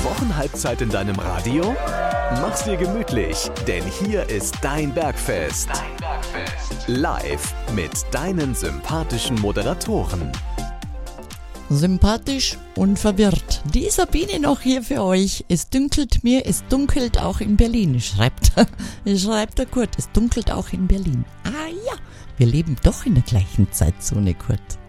Wochenhalbzeit in deinem Radio? Mach's dir gemütlich, denn hier ist dein Bergfest. Live mit deinen sympathischen Moderatoren. Sympathisch und verwirrt. Die Sabine noch hier für euch. Es dünkelt mir, es dunkelt auch in Berlin, schreibt der Kurt. Es dunkelt auch in Berlin. Ah ja, wir leben doch in der gleichen Zeitzone, Kurt.